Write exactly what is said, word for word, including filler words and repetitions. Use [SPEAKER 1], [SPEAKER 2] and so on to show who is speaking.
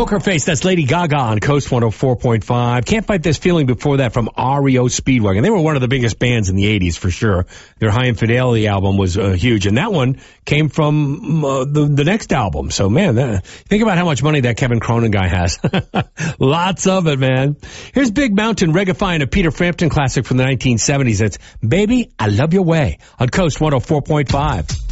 [SPEAKER 1] Poker Face, that's Lady Gaga on Coast one oh four point five. Can't Fight This Feeling before that from R E O Speedwagon. They were one of the biggest bands in the eighties for sure. Their High Infidelity album was uh, huge. And that one came from uh, the, the next album. So, man, that, think about how much money that Kevin Cronin guy has. Lots of it, man. Here's Big Mountain regifying a Peter Frampton classic from the nineteen seventies. It's Baby, I Love Your Way on Coast one oh four point five.